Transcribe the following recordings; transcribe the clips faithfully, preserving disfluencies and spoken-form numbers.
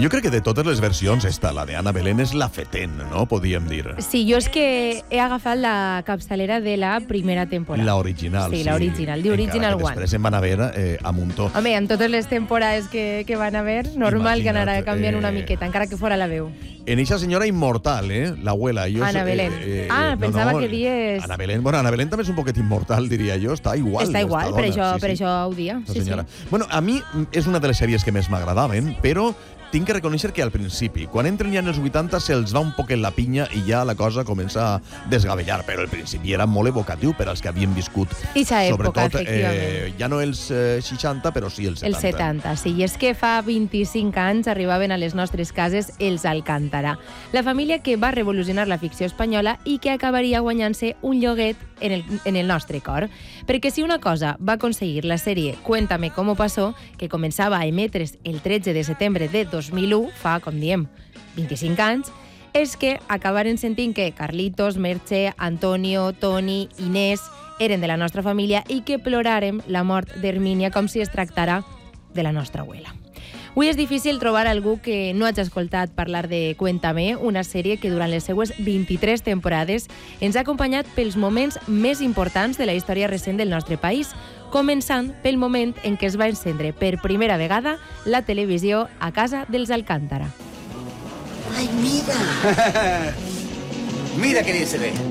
Jo crec que de totes les versions, esta, la d'Anna Belén, és la fetent, no? Podríem dir. Sí, jo és que he agafat la capçalera de la primera temporada. La original, sí. Sí, la original, the original one. Després en van haver eh, a muntó. Home, en totes les temporades que, que van haver, normal Imagina't, que anara canviant eh... una miqueta, encara que fora la veu. En eixa senyora immortal, eh? L'abuela. Ana Belén. Eh, eh, ah, no, pensava no, que dies... Ana Belén, bueno, Ana Belén també és un poquet immortal, diria jo. Està igual. Està igual, dona, per, això, sí, per sí. això ho dia. Sí, sí. Bueno, a mi és una de les sèries que més m'agradaven, però tinc que reconèixer que al principi, quan entren ja en els vuitanta, se'ls va un poquet la pinya i ja la cosa comença a desgavellar, però al principi era molt evocatiu per als que havien viscut. Ixa època, sobretot, eh, ja no els eh, seixanta, però sí els setanta. Els setanta, sí. I és que fa vint-i-cinc anys arribaven a les nostres cases els Alcántara, la família que va revolucionar la ficció espanyola i que acabaria guanyant-se un lloguet en el, en el nostre cor. Perquè si una cosa va aconseguir la sèrie Cuéntame cómo pasó, que començava a emetre's el tretze de setembre de dos mil u, fa, com diem, vint-i-cinc anys, és que acabaren sentint que Carlitos, Merche, Antonio, Toni, Inés eren de la nostra família i que ploràrem la mort d'Hermínia com si es tractara de la nostra abuela. Avui és difícil trobar algú que no hagi escoltat parlar de Cuéntame, una sèrie que durant les seues vint-i-tres temporades ens ha acompanyat pels moments més importants de la història recent del nostre país, començant pel moment en què es va encendre per primera vegada la televisió a casa dels Alcántara. ¡Ay, mira! Mira qué bien se ve.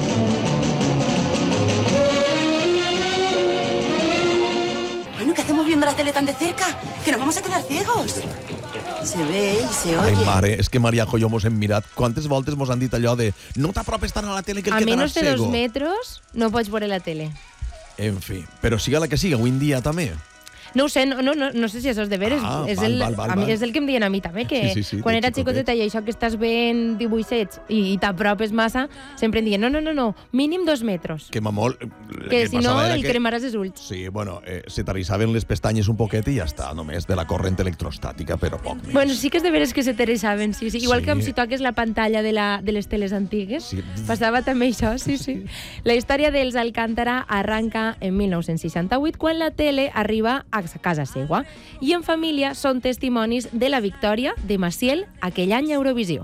Bueno, ¿qué hacemos viendo la tele tan de cerca? Que nos vamos a quedar ciegos. Se ve i se oye. Ai, mare, és que Mariajo i jo mos hem mirat. Quantes voltes mos han dit allò de no t'apropes tant a la tele que el a quedaràs cego? A menys de dos cego. metres no pots veure la tele. En fi, però siga la que siga, avui en dia també. No ho sé, no, no, no sé si això és de veres. Ah, és, val, el, val, val, a mi, val. és el que em diuen a mi també, que Sí, sí, sí, quan de era xicotet. xicoteta i això que estàs ben dibuixets i, i t'apropes massa, sempre em diuen no, no, no, no, mínim dos metres. Que mamol... Que si no, el que... cremaràs els ulls. Sí, bueno, eh, se t'arrissaven les pestanyes un poquet i ja està, només de la corrent electrostàtica, però poc més. Bueno, sí que és de veres que se t'arrissaven, sí, sí. Igual Sí. que si toques la pantalla de, la, de les teles antigues, Sí. passava també això, sí, sí. La història dels Alcántara arranca en mil nou-cents seixanta-vuit, quan la tele arriba a casa seua. I en família són testimonis de la victòria de Maciel aquell any a Eurovisió.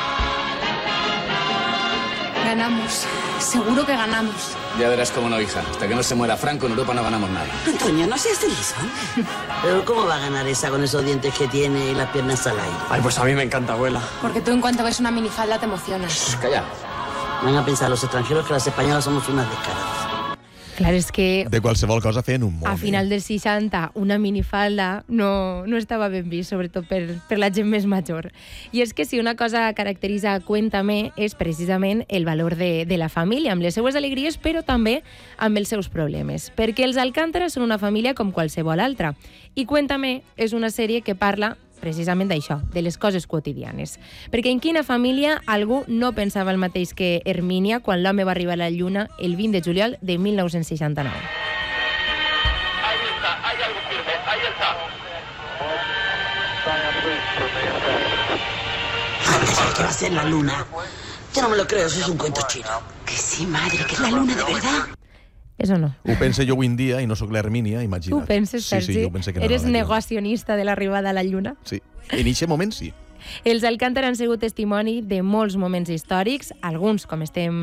Ganamos. Seguro que ganamos. Ya verás cómo no, hija. Hasta que no se muera Franco, en Europa no ganamos nada. Antonio, no seas liso. Pero ¿cómo va a ganar esa con esos dientes que tiene y las piernas al aire? Ay, pues a mí me encanta, abuela. Porque tú en cuanto ves una minifalda te emocionas. Calla. Van a pensar los extranjeros que las españolas somos unas descaradas. Clar, és que De qualsevol cosa feien un món. a final dels seixanta una minifalda no, no estava ben vist, sobretot per, per la gent més major. I és que si una cosa caracteritza Cuéntame és precisament el valor de, de la família, amb les seues alegries, però també amb els seus problemes. Perquè els Alcántara són una família com qualsevol altra. I Cuéntame és una sèrie que parla precisament d'això, de les coses quotidianes. Perquè en quina família algú no pensava el mateix que Hermínia quan l'home va arribar a la Lluna el vint de juliol de mil nou-cents seixanta-nou. Ahí está, hay algo firme, ahí está. Ah, ¿qué va a ser la luna? Yo no me lo creo, eso es un cuento chino. Que sí, madre, que es la luna de verdad. Eso no. Ho pense jo avui en dia i no sóc l'Hermínia, Tu imagina't. ho penses, Sergi? Sí, sí, jo pense que no Eres era la Lluna. negacionista de l'arribada a la Lluna? Sí, en aquest moment sí. Els Alcántara han sigut testimoni de molts moments històrics, alguns, com estem